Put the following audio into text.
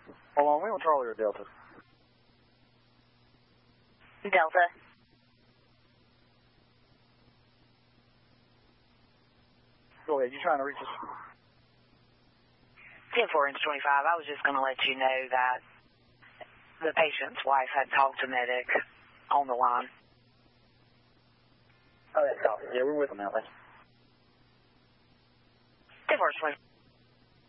Hold on, we want Charlie or Delta? Delta. Go ahead, you trying to reach us? 10-4 inch 25. I was just going to let you know that the patient's wife had talked to medic on the line. Oh, that's awesome. Yeah, we're with them now. 10-4 inch 25.